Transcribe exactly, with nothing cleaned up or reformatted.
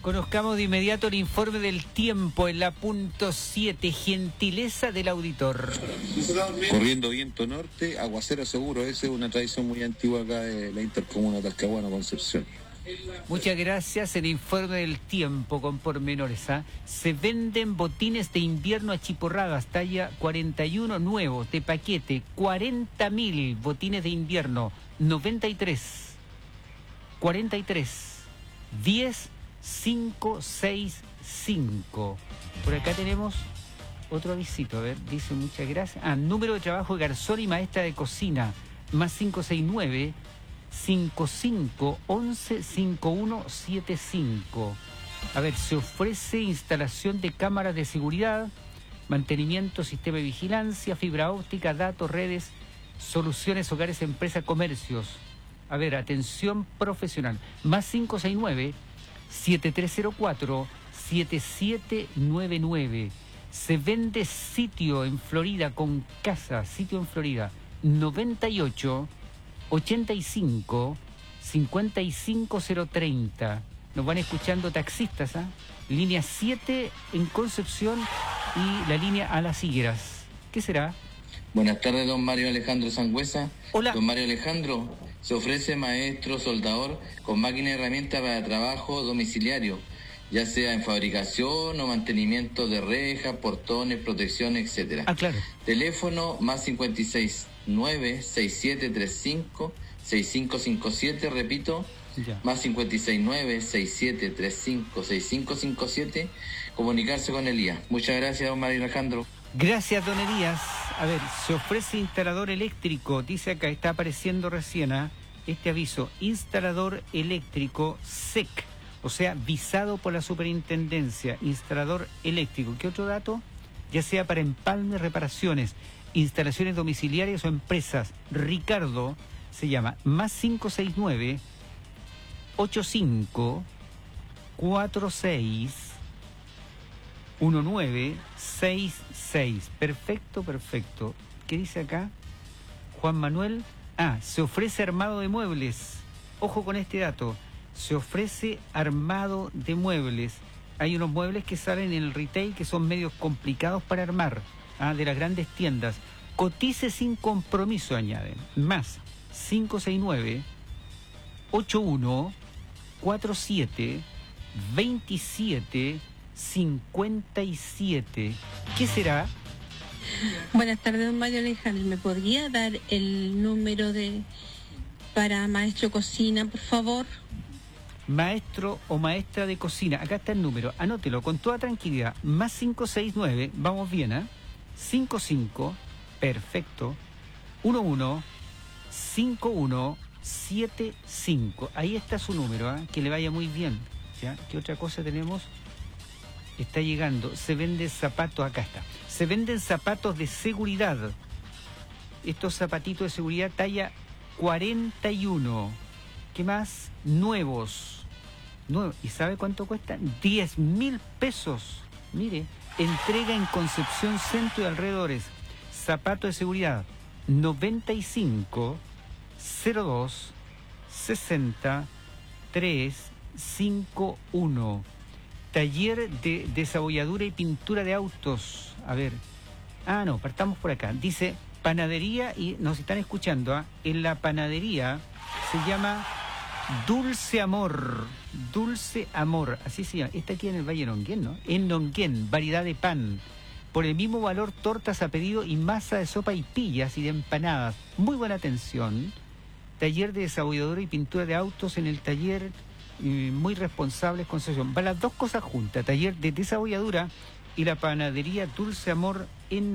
Conozcamos de inmediato el informe del tiempo en la punto siete, gentileza del auditor. Corriendo viento norte, aguacero seguro. Esa es una tradición muy antigua acá de la intercomuna Talcahuano, Concepción. Muchas gracias. El informe del tiempo con pormenores. ¿eh? Se venden botines de invierno achiporradas, talla cuarenta y uno nuevos, de paquete, cuarenta mil botines de invierno, noventa y tres, cuarenta y tres, diez, cinco, seis, cinco. Por acá tenemos otro avisito, a ver, dice muchas gracias. Ah, número de trabajo de garzón y maestra de cocina, más cinco seis nueve, cinco cinco once, cincuenta y uno setenta y cinco. A ver, se ofrece instalación de cámaras de seguridad, mantenimiento, sistema de vigilancia, fibra óptica, datos, redes, soluciones, hogares, empresas, comercios. A ver, atención profesional, más cinco seis nueve, siete tres cero cuatro, siete siete nueve nueve. Se vende sitio en Florida con casa, sitio en Florida, noventa y ocho, ochenta y cinco, cincuenta y cinco cero treinta. Nos van escuchando taxistas, ¿ah? ¿eh? Línea siete en Concepción y la línea a Las Higueras. ¿Qué será? Buenas tardes, don Mario Alejandro Sangüesa. Hola. Don Mario Alejandro, se ofrece maestro soldador con máquina y herramienta para trabajo domiciliario, ya sea en fabricación o mantenimiento de rejas, portones, protección, etcétera. Ah, claro. Teléfono más cincuenta y seis nueve, seis siete tres cinco, seis cinco cinco siete, repito, Ya. más cincuenta y seis nueve, seis siete tres cinco, seis cinco cinco siete, comunicarse con Elías. Muchas gracias, don Mario Alejandro. Gracias, don Elías. A ver, se ofrece instalador eléctrico, dice acá, está apareciendo recién ¿eh? este aviso, instalador eléctrico S E C, o sea, visado por la superintendencia, instalador eléctrico. ¿Qué otro dato? Ya sea para empalme, reparaciones, instalaciones domiciliarias o empresas. Ricardo se llama, más cinco seis nueve, ochenta y cinco, cuarenta y seis, diecinueve sesenta y seis. Perfecto, perfecto. ¿Qué dice acá? Juan Manuel. Ah, se ofrece armado de muebles. Ojo con este dato. Se ofrece armado de muebles. Hay unos muebles que salen en el retail que son medios complicados para armar, ah, de las grandes tiendas. Cotice sin compromiso, añaden. Más cinco seis nueve, ochenta y uno, cuarenta y siete, veintisiete, cincuenta y siete. ¿Qué será? Buenas tardes, don Mario Alejandro. ¿Me podría dar el número de para maestro cocina, por favor? Maestro o maestra de cocina. Acá está el número. Anótelo con toda tranquilidad. Más cinco seis nueve. Vamos bien, ¿eh? cincuenta y cinco. Perfecto. once, cincuenta y uno setenta y cinco. Ahí está su número, ¿eh? Que le vaya muy bien. ¿Ya? ¿Qué otra cosa tenemos? Está llegando. Se venden zapatos. Acá está. Se venden zapatos de seguridad. Estos zapatitos de seguridad talla cuarenta y uno. ¿Qué más? Nuevos. Nuevos. ¿Y sabe cuánto cuestan? diez mil pesos. Mire, entrega en Concepción Centro y alrededores. Zapato de seguridad. noventa y cinco, cero dos, sesenta, tres, cincuenta y uno. Taller de desabolladura y pintura de autos. A ver. Ah, no, partamos por acá. Dice panadería y nos están escuchando. ¿eh? En la panadería se llama Dulce Amor. Dulce Amor, así se llama. Está aquí en el Valle de Nonguén, ¿no? En Nonguén, variedad de pan. Por el mismo valor, tortas a pedido y masa de sopa y pillas y de empanadas. Muy buena atención. Taller de desabolladura y pintura de autos en el taller. Muy responsables, concesión. Van las dos cosas juntas, taller de desabolladura y la panadería Dulce Amor